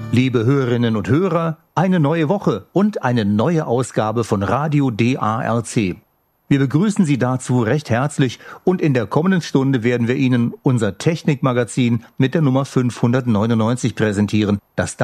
Liebe Hörerinnen und Hörer, eine neue Woche und eine neue Ausgabe von Radio DARC. Wir begrüßen Sie dazu recht herzlich und in der kommenden Stunde werden wir Ihnen unser Technikmagazin mit der Nummer 599 präsentieren, das